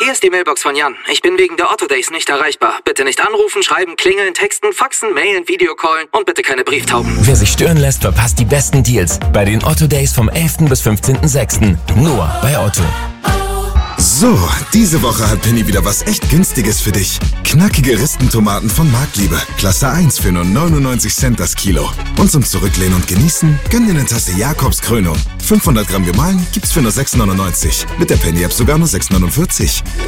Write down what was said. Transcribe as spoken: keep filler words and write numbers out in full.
Hier ist die Mailbox von Jan. Ich bin wegen der Otto Days nicht erreichbar. Bitte nicht anrufen, schreiben, klingeln, texten, faxen, mailen, Videocallen und bitte keine Brieftauben. Wer sich stören lässt, verpasst die besten Deals bei den Otto Days vom elften bis fünfzehnten sechsten Nur bei Otto. So, diese Woche hat Penny wieder was echt Günstiges für dich. Knackige Ristentomaten von Marktliebe. Klasse eins für nur neunundneunzig Cent das Kilo. Und zum Zurücklehnen und Genießen, gönn dir eine Tasse Jakobs Krönung. fünfhundert Gramm gemahlen gibt's für nur sechs neunundneunzig. Mit der Penny-App sogar nur sechs neunundvierzig.